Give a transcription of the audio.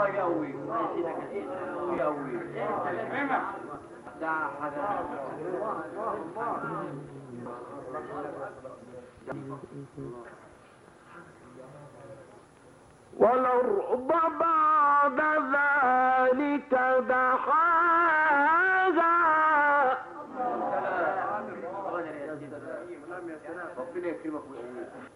يقوي يقوي ده حاجة والأرض بعد ذلك دحاها ربنا يكرمك ويقويك